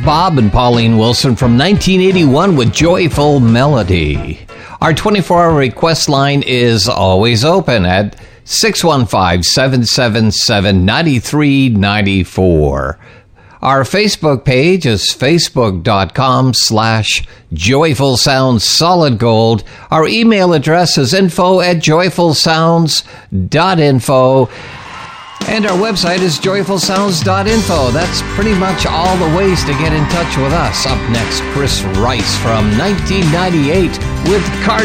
Bob and Pauline Wilson from 1981 with Joyful Melody. Our 24-hour request line is always open at 615-777-9394. Our Facebook page is facebook.com/Joyful Sounds Solid Gold. Our email address is info@joyfulsounds.info. And our website is joyfulsounds.info. That's pretty much all the ways to get in touch with us. Up next, Chris Rice from 1998 with Car